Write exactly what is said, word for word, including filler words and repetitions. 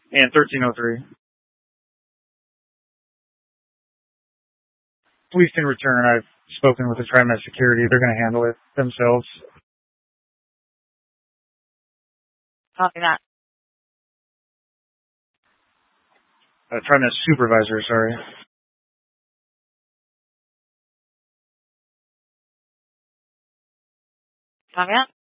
And thirteen oh three. Please can return. I've spoken with the TriMet security. They're going to handle it themselves. Copy that. Uh, TriMet supervisor, sorry. Copy that.